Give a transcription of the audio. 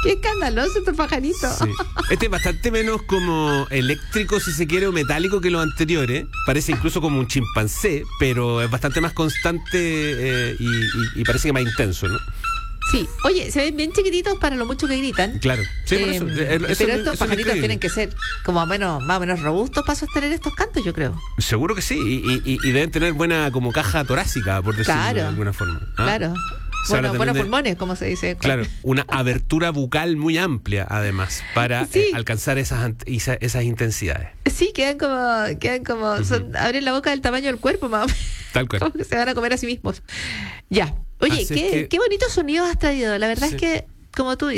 Qué escandaloso estos pajaritos. Sí. Este es bastante menos como eléctrico, si se quiere, o metálico que los anteriores. Parece incluso como un chimpancé, pero es bastante más constante y parece que más intenso, ¿no? Sí, oye, se ven bien chiquititos para lo mucho que gritan. Claro, sí, por eso. Pero estos pajaritos tienen que ser como más o menos robustos para sostener estos cantos, yo creo. Seguro que sí, y deben tener buena como caja torácica, por decirlo de alguna forma. Claro. Bueno, buenos pulmones, como se dice. Claro, una abertura bucal muy amplia, además, para alcanzar esas intensidades. Sí, quedan como abren la boca del tamaño del cuerpo, más o menos. Tal cual. Como que se van a comer a sí mismos. Ya. Oye, qué bonitos sonidos has traído. La verdad es que, como tú dices,